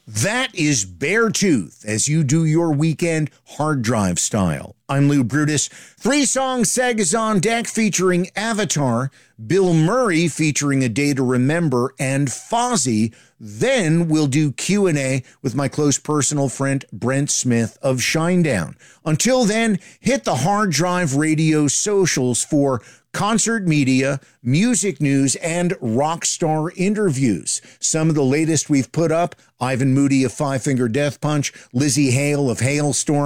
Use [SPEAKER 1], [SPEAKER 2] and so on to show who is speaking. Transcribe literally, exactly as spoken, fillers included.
[SPEAKER 1] That is Beartooth as you do your weekend hard drive style. I'm Lou Brutus. Three song sagas on deck featuring Avatar, Bill Murray featuring A Day to Remember, and Fozzy. Then we'll do Q and A with my close personal friend Brent Smith of Shinedown. Until then, hit the Hard Drive Radio socials for concert media, music news, and rock star interviews. Some of the latest we've put up: Ivan Moody of Five Finger Death Punch, Lizzie Hale of Hailstorm,